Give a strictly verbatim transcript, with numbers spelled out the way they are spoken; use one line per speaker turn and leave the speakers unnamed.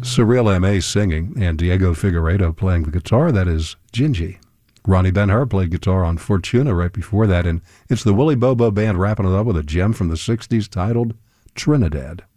Cyril M A singing and Diego Figueiredo playing the guitar. That is Gingy. Ronnie Ben-Hur played guitar on Fortuna right before that, and it's the Willie Bobo Band wrapping it up with a gem from the sixties titled Trinidad.